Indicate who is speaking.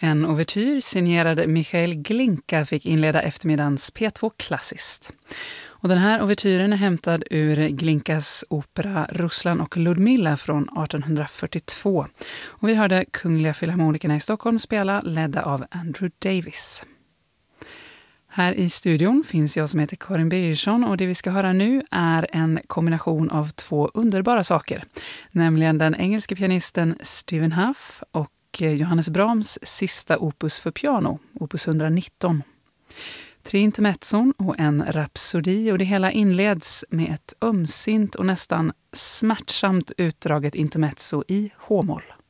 Speaker 1: En ouvertyr signerad Michael Glinka fick inleda eftermiddagens P2 Klassiskt. Och den här ouvertyren är hämtad ur Glinkas opera Ruslan och Ludmilla från 1842. Och vi hörde Kungliga Filharmonikerna i Stockholm spela, ledda av Andrew Davis. Här i studion finns jag som heter Karin Birgersson, och det vi ska höra nu är en kombination av två underbara saker. Nämligen den engelske pianisten Stephen Hough och Johannes Brahms sista opus för piano, opus 119. 3 intermezzon och en rapsodi, och det hela inleds med ett ömsint och nästan smärtsamt utdraget intermezzo i h-moll.